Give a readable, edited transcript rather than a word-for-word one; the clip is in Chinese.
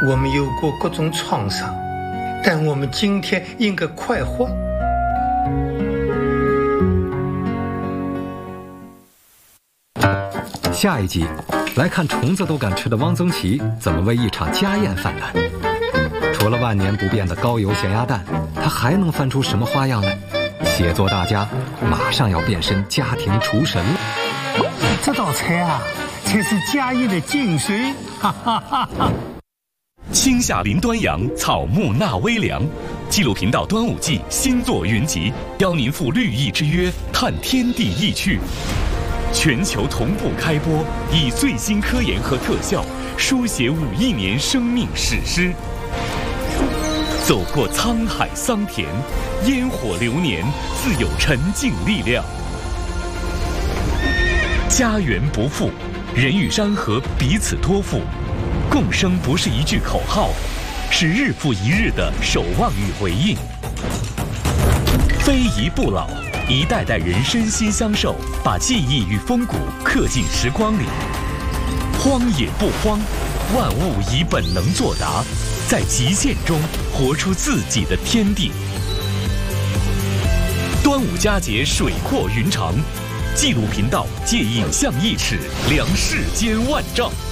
我们有过各种创伤，但我们今天应该快活。 下一集，来看虫子都敢吃的汪曾祺怎么为一场家宴犯难。除了万年不变的高油咸鸭蛋，他还能翻出什么花样来？写作大家马上要变身家庭厨神了。 这道菜啊，才是家宴的精髓！哈哈哈哈。 青夏林端阳，草木纳微凉。纪录频道端午季新作云集，邀您赴绿意之约，探天地意趣。全球同步开播，以最新科研和特效书写5亿年生命史诗。走过沧海桑田，烟火流年，自有沉静力量。家园不负，人与山河彼此托付。共生不是一句口号，是日复一日的守望与回应。非遗不老，一代代人身心相授，把记忆与风骨刻进时光里。荒野不荒，万物以本能作答，在极限中活出自己的天地。端午佳节水阔云长，纪录频道借影像1尺，量世间万丈。